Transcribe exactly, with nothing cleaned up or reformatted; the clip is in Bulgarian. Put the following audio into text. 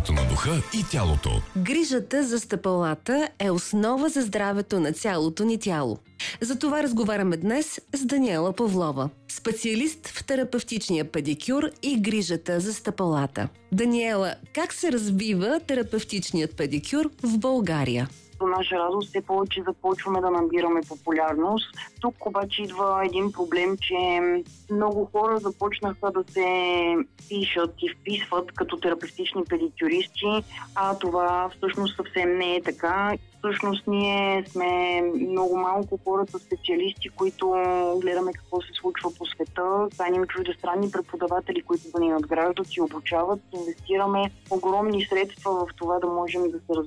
здравето на духа и тялото. Грижата за стъпалата е основа за здравето на цялото ни тяло. За това разговаряме днес с Даниела Павлова, специалист в терапевтичния педикюр и грижата за стъпалата. Даниела, как се развива терапевтичният педикюр в България? До наша радост все повече започваме да набираме популярност. Тук обаче идва един проблем, че много хора започнаха да се пишат и вписват като терапевтични педикюристи, а това всъщност съвсем не е така. Всъщност ние сме много малко хората специалисти, които гледаме какво се случва по света, каним чуждестранни преподаватели, които да ни надграждат и обучават. Инвестираме огромни средства в това да можем да се